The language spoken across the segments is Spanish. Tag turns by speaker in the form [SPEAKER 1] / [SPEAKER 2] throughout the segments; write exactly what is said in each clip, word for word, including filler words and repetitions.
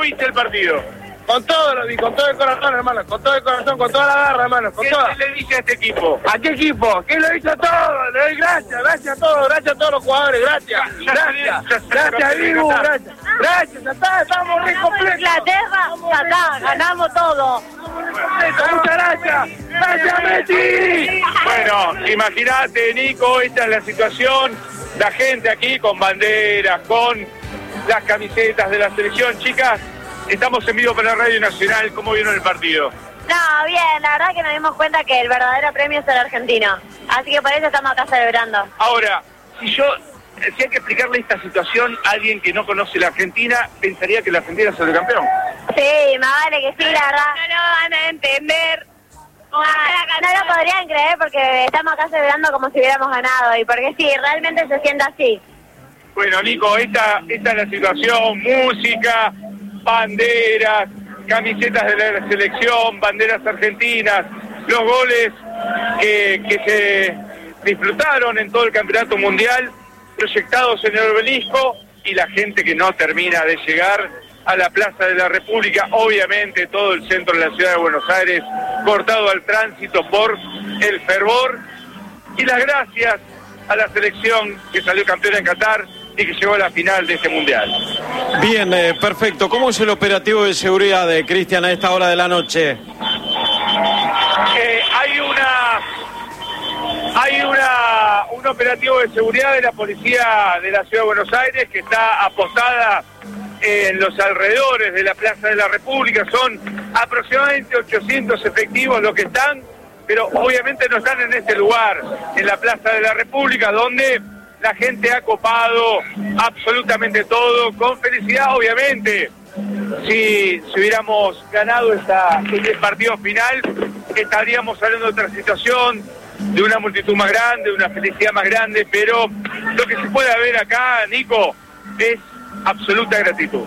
[SPEAKER 1] viste el partido? Con todo lo vi, con todo el corazón, hermano, con todo el corazón, con toda la garra, hermano, con
[SPEAKER 2] ¿Qué
[SPEAKER 1] toda.
[SPEAKER 2] le dice a este equipo?
[SPEAKER 1] ¿A qué equipo? ¿Qué le dice a todos? Le doy gracias, gracias a todos, gracias a todos los jugadores, gracias, gracias, gracias, Dibu, gracias, gracias, ya está, estamos re completos.
[SPEAKER 3] Inglaterra, ya está, ganamos todo.
[SPEAKER 1] Muchas gracias, gracias, Messi.
[SPEAKER 2] Bueno, imagínate, Nico, esta es la situación, la gente aquí con banderas, con las camisetas de la selección, chicas. Estamos en vivo para la Radio Nacional. ¿Cómo vieron el partido?
[SPEAKER 3] No, bien, la verdad que nos dimos cuenta que el verdadero premio es el argentino. Así que por eso estamos acá celebrando.
[SPEAKER 2] Ahora, si yo, si hay que explicarle esta situación a alguien que no conoce la Argentina, pensaría que la Argentina es el campeón.
[SPEAKER 3] Sí, más vale que sí, la verdad.
[SPEAKER 4] No lo van a entender.
[SPEAKER 3] No, no lo podrían creer porque estamos acá celebrando como si hubiéramos ganado. Y porque sí, realmente se siente así.
[SPEAKER 2] Bueno, Nico, esta, esta es la situación. Música, banderas, camisetas de la selección, banderas argentinas, los goles que, que se disfrutaron en todo el campeonato mundial, proyectados en el obelisco, y la gente que no termina de llegar a la Plaza de la República, obviamente todo el centro de la ciudad de Buenos Aires cortado al tránsito por el fervor, y las gracias a la selección que salió campeona en Qatar y que llegó a la final de este mundial.
[SPEAKER 5] Bien, eh, perfecto. ¿Cómo es el operativo de seguridad de Cristian a esta hora de la noche?
[SPEAKER 2] Eh, hay una hay una un operativo de seguridad de la policía de la Ciudad de Buenos Aires que está apostada en los alrededores de la Plaza de la República. Son aproximadamente ochocientos efectivos los que están, pero obviamente no están en este lugar, en la Plaza de la República, donde la gente ha copado absolutamente todo, con felicidad, obviamente. Si, si hubiéramos ganado esta, este partido final, estaríamos hablando de otra situación, de una multitud más grande, de una felicidad más grande, pero lo que se puede ver acá, Nico, es absoluta gratitud.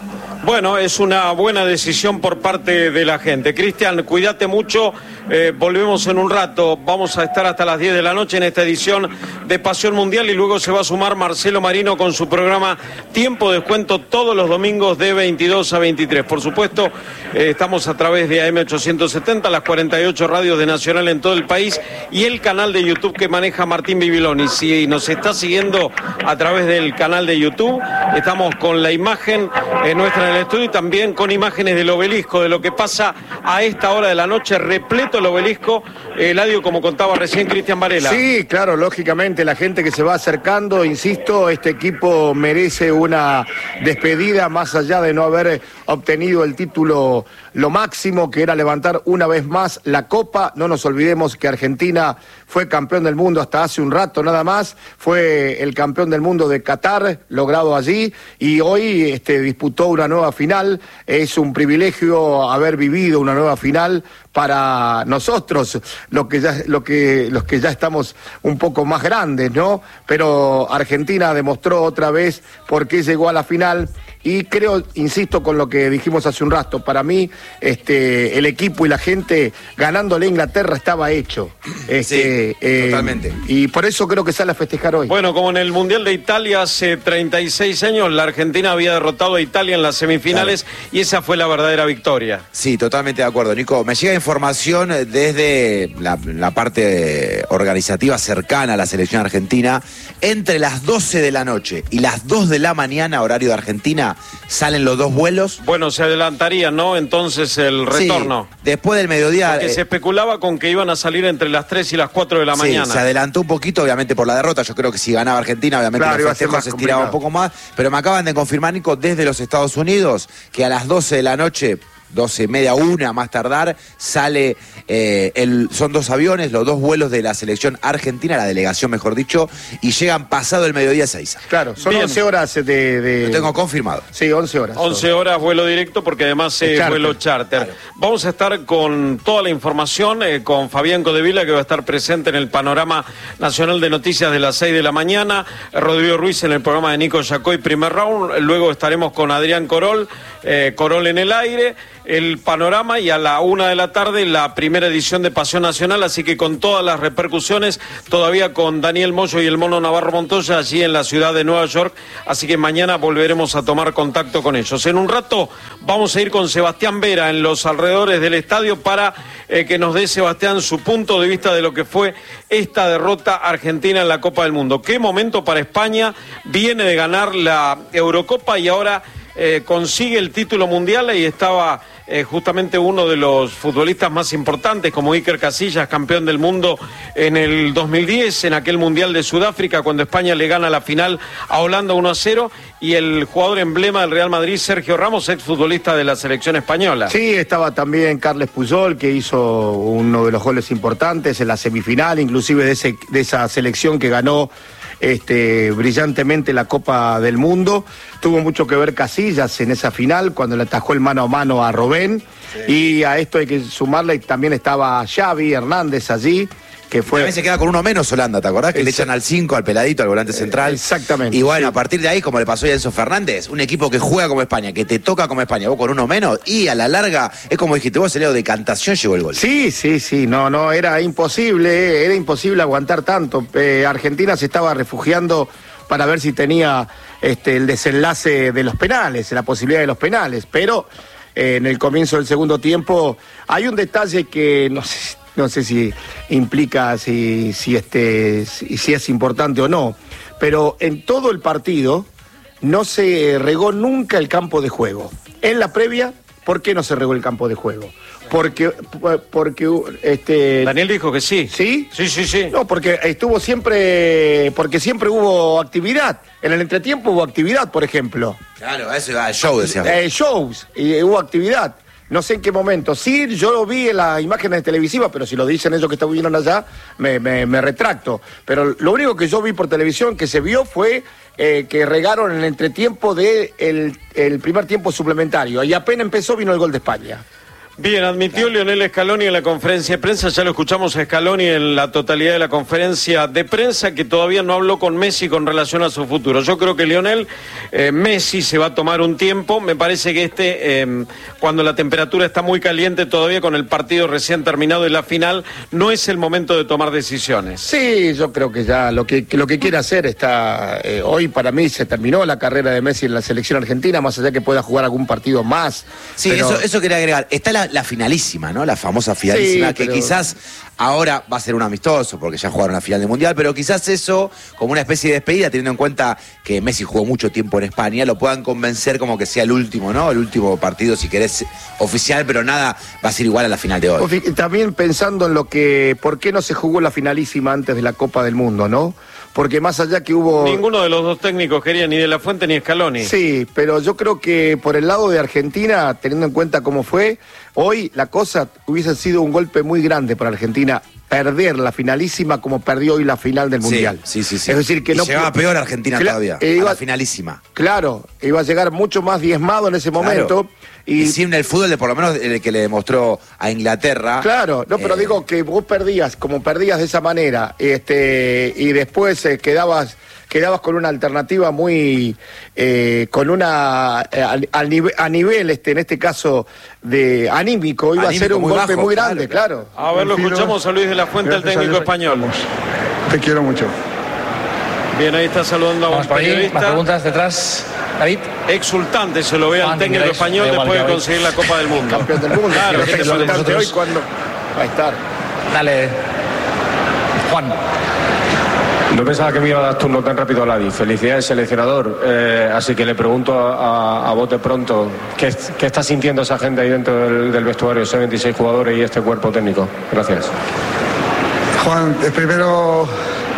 [SPEAKER 5] Bueno, es una buena decisión por parte de la gente. Cristian, cuídate mucho, eh, volvemos en un rato, vamos a estar hasta las diez de la noche en esta edición de Pasión Mundial y luego se va a sumar Marcelo Marino con su programa Tiempo de Descuento todos los domingos de veintidós a veintitrés. Por supuesto, eh, estamos a través de A M ochocientos setenta, las cuarenta y ocho radios de Nacional en todo el país y el canal de YouTube que maneja Martín Bibiloni. Si nos está siguiendo a través del canal de YouTube, estamos con la imagen eh, nuestra en el estudio y también con imágenes del obelisco, de lo que pasa a esta hora de la noche, repleto el obelisco. Eladio, como contaba recién Cristian Varela.
[SPEAKER 6] Sí, claro, lógicamente la gente que se va acercando, insisto, este equipo merece una despedida más allá de no haber obtenido el título, lo máximo que era levantar una vez más la Copa. No nos olvidemos que Argentina fue campeón del mundo hasta hace un rato nada más, fue el campeón del mundo de Qatar, logrado allí, y hoy este, disputó una nueva final. Es un privilegio haber vivido una nueva final para nosotros, lo que ya, lo que, los que ya estamos un poco más grandes, ¿no? Pero Argentina demostró otra vez por qué llegó a la final. Y creo, insisto con lo que dijimos hace un rato, para mí este, el equipo y la gente ganándole a Inglaterra estaba hecho. Este,
[SPEAKER 7] sí,
[SPEAKER 6] eh,
[SPEAKER 7] totalmente.
[SPEAKER 6] Y por eso creo que sale a festejar hoy.
[SPEAKER 5] Bueno, como en el Mundial de Italia hace treinta y seis años, la Argentina había derrotado a Italia en las semifinales, claro, y esa fue la verdadera victoria.
[SPEAKER 7] Sí, totalmente de acuerdo, Nico. Me llega información desde la, la parte organizativa cercana a la selección argentina. Entre las doce de la noche y las dos de la mañana, horario de Argentina, salen los dos vuelos.
[SPEAKER 5] Bueno, se adelantaría, ¿no? Entonces el retorno.
[SPEAKER 7] Sí, después del mediodía.
[SPEAKER 5] Porque eh, se especulaba con que iban a salir entre las tres y las cuatro de la
[SPEAKER 7] sí,
[SPEAKER 5] mañana.
[SPEAKER 7] Se adelantó un poquito, obviamente, por la derrota. Yo creo que si ganaba Argentina, obviamente, claro, los festejos se estiraba un poco más. Pero me acaban de confirmar, Nico, desde los Estados Unidos, que a las doce de la noche, doce, media, una, más tardar, sale, eh, el, son dos aviones, los dos vuelos de la selección argentina, la delegación mejor dicho, y llegan pasado el mediodía seis.
[SPEAKER 6] Claro, son
[SPEAKER 5] Bien.
[SPEAKER 6] once horas de, de...
[SPEAKER 7] Lo tengo confirmado.
[SPEAKER 6] Sí, once horas.
[SPEAKER 5] once horas vuelo directo porque además es
[SPEAKER 6] charter.
[SPEAKER 5] vuelo charter. Claro. Vamos a estar con toda la información, eh, con Fabián Codevila, que va a estar presente en el panorama nacional de noticias de las seis de la mañana, Rodrigo Ruiz en el programa de Nico Yacoy, primer round, luego estaremos con Adrián Corol, eh, Corol en el aire, el panorama, y a la una de la tarde la primera edición de Pasión Nacional, así que con todas las repercusiones, todavía con Daniel Moyo y el Mono Navarro Montoya allí en la ciudad de Nueva York, así que mañana volveremos a tomar contacto con ellos. En un rato vamos a ir con Sebastián Vera en los alrededores del estadio para eh, que nos dé, Sebastián, su punto de vista de lo que fue esta derrota argentina en la Copa del Mundo. Qué momento para España, viene de ganar la Eurocopa y ahora eh, consigue el título mundial, y estaba eh, justamente uno de los futbolistas más importantes como Iker Casillas, campeón del mundo en el dos mil diez, en aquel Mundial de Sudáfrica, cuando España le gana la final a Holanda uno a cero, y el jugador emblema del Real Madrid, Sergio Ramos, exfutbolista de la selección española.
[SPEAKER 6] Sí, estaba también Carles Puyol, que hizo uno de los goles importantes en la semifinal, inclusive de, ese, de esa selección que ganó Este, brillantemente la Copa del Mundo. Tuvo mucho que ver Casillas en esa final cuando le atajó el mano a mano a Robben, sí. Y a esto hay que sumarle, también estaba Xavi Hernández allí, que fue...
[SPEAKER 7] También se queda con uno menos Holanda, ¿te acordás? Que Exact... le echan al cinco, al peladito, al volante central.
[SPEAKER 6] Exactamente.
[SPEAKER 7] Y bueno,
[SPEAKER 6] sí.
[SPEAKER 7] a partir de ahí, como le pasó a Enzo Fernández, un equipo que juega como España, que te toca como España, vos con uno menos, y a la larga, es como dijiste vos, el de cantación llegó el gol.
[SPEAKER 6] Sí, sí, sí, no, no, era imposible, era imposible aguantar tanto. Eh, Argentina se estaba refugiando para ver si tenía este, el desenlace de los penales, la posibilidad de los penales, pero eh, en el comienzo del segundo tiempo hay un detalle que no sé... No sé si implica si, si, este, si, si es importante o no, pero en todo el partido no se regó nunca el campo de juego. En la previa, ¿por qué no se regó el campo de juego? Porque, porque este...
[SPEAKER 5] Daniel dijo que sí.
[SPEAKER 6] ¿Sí?
[SPEAKER 5] Sí, sí, sí.
[SPEAKER 6] No, porque estuvo siempre, porque siempre hubo actividad. En el entretiempo hubo actividad, por ejemplo.
[SPEAKER 7] Claro, eso iba al show, decía.
[SPEAKER 6] Eh, shows, y hubo actividad. No sé en qué momento. Sí, yo lo vi en las imágenes televisivas, pero si lo dicen ellos que estuvieron allá, me, me, me retracto. Pero lo único que yo vi por televisión que se vio fue eh, que regaron en el entretiempo del de el primer tiempo suplementario. Y apenas empezó vino el gol de España.
[SPEAKER 5] Bien, admitió Lionel Scaloni en la conferencia de prensa, ya lo escuchamos a Scaloni en la totalidad de la conferencia de prensa, que todavía no habló con Messi con relación a su futuro. Yo creo que Lionel, eh, Messi se va a tomar un tiempo, me parece que este, eh, cuando la temperatura está muy caliente todavía con el partido recién terminado y la final, no es el momento de tomar decisiones.
[SPEAKER 6] Sí, yo creo que ya lo que, lo que quiere hacer está, eh, hoy para mí se terminó la carrera de Messi en la selección argentina, más allá que pueda jugar algún partido más.
[SPEAKER 7] Sí, pero... eso, eso quería agregar, está la la finalísima, ¿no? La famosa finalísima, sí, que pero... quizás ahora va a ser un amistoso, porque ya jugaron la final del Mundial, pero quizás eso, como una especie de despedida, teniendo en cuenta que Messi jugó mucho tiempo en España, lo puedan convencer como que sea el último, ¿no? El último partido, si querés, oficial, pero nada va a ser igual a la final de hoy.
[SPEAKER 6] También pensando en lo que, ¿por qué no se jugó la finalísima antes de la Copa del Mundo, no? Porque más allá que hubo...
[SPEAKER 5] Ninguno de los dos técnicos quería ni De La Fuente ni Scaloni.
[SPEAKER 6] Sí, pero yo creo que por el lado de Argentina, teniendo en cuenta cómo fue, hoy la cosa hubiese sido un golpe muy grande para Argentina, perder la finalísima como perdió hoy la final del Mundial.
[SPEAKER 7] Sí, sí, sí.
[SPEAKER 6] Es decir, que
[SPEAKER 7] y
[SPEAKER 6] no
[SPEAKER 7] llegaba peor Argentina Cla todavía,
[SPEAKER 6] eh, iba,
[SPEAKER 7] a la finalísima.
[SPEAKER 6] Claro, iba a llegar mucho más diezmado en ese momento.
[SPEAKER 7] Claro. Y, y sin el fútbol, de por lo menos el que le demostró a Inglaterra.
[SPEAKER 6] Claro, no, pero eh... digo que vos perdías, como perdías de esa manera, este, y después eh, quedabas... quedabas con una alternativa muy, eh, con una, eh, al, al nive, a nivel, este, en este caso, de anímico, iba anímico, a ser un golpe bajo, muy grande, claro.
[SPEAKER 5] claro. A ver, lo escuchamos a Luis de la Fuente, el técnico español.
[SPEAKER 8] Te quiero mucho.
[SPEAKER 5] Bien, ahí está saludando a un periodista.
[SPEAKER 9] Más preguntas detrás, David.
[SPEAKER 5] Exultante se lo ve al técnico español después de conseguir la Copa del Mundo.
[SPEAKER 6] Campeón del mundo.
[SPEAKER 5] Claro, ¿qué te parece?
[SPEAKER 6] Hoy cuando va a estar.
[SPEAKER 9] Dale, Juan.
[SPEAKER 10] No pensaba que me iba a dar turno tan rápido a Ladi. Felicidades, seleccionador. Eh, así que le pregunto a, a, a bote pronto, ¿qué, ¿qué está sintiendo esa gente ahí dentro del, del vestuario, esos veintiséis jugadores y este cuerpo técnico? Gracias.
[SPEAKER 8] Juan, primero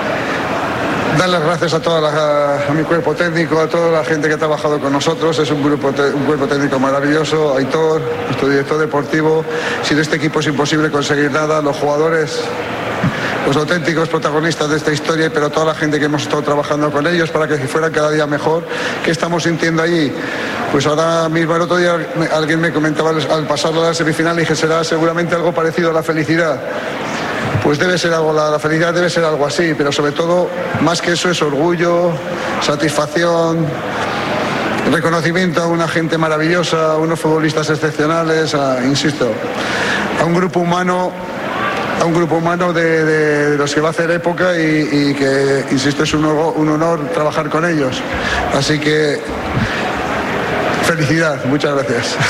[SPEAKER 8] dar las gracias a toda la, a mi cuerpo técnico, a toda la gente que ha trabajado con nosotros. Es un grupo, un cuerpo técnico maravilloso. Aitor, nuestro director deportivo. Sin este equipo es imposible conseguir nada. Los jugadores, los auténticos protagonistas de esta historia, pero toda la gente que hemos estado trabajando con ellos para que fueran cada día mejor. ¿Qué estamos sintiendo allí? Pues ahora mismo, el otro día alguien me comentaba al pasarlo a la semifinal, y dije, será seguramente algo parecido a la felicidad. Pues debe ser algo, la, la felicidad debe ser algo así, pero sobre todo, más que eso, es orgullo, satisfacción, reconocimiento a una gente maravillosa, a unos futbolistas excepcionales, a, insisto, a un grupo humano, a un grupo humano de, de, de los que va a hacer época y, y que, insisto, es un, un honor trabajar con ellos. Así que, felicidad, muchas gracias.